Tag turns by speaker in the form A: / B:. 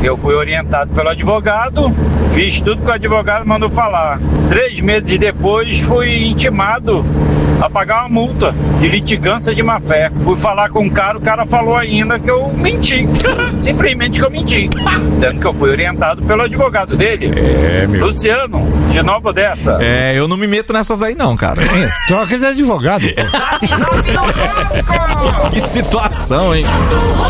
A: Eu fui orientado pelo advogado, fiz tudo que o advogado mandou falar. 3 meses depois fui intimado a pagar uma multa de litigância de má fé. Fui falar com o cara falou ainda que eu menti. Simplesmente que eu menti. Sendo que eu fui orientado pelo advogado dele. Luciano, de Nova Odessa.
B: Eu não me meto nessas aí não, cara.
C: Troca de advogado.
B: Que situação, hein?